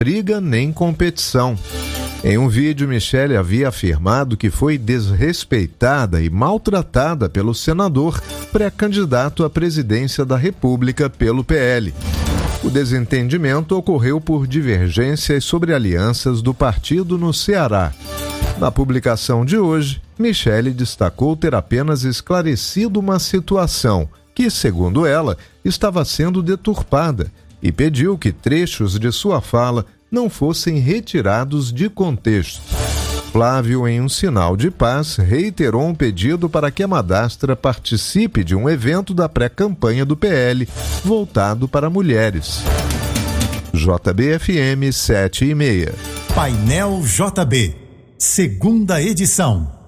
briga nem competição. Em um vídeo, Michele havia afirmado que foi desrespeitada e maltratada pelo senador pré-candidato à presidência da República pelo PL. O desentendimento ocorreu por divergências sobre alianças do partido no Ceará. Na publicação de hoje, Michele destacou ter apenas esclarecido uma situação que, segundo ela, estava sendo deturpada e pediu que trechos de sua fala não fossem retirados de contexto. Flávio, em um sinal de paz, reiterou um pedido para que a madrasta participe de um evento da pré-campanha do PL, voltado para mulheres. JB-FM 7:30. Painel JB, segunda edição.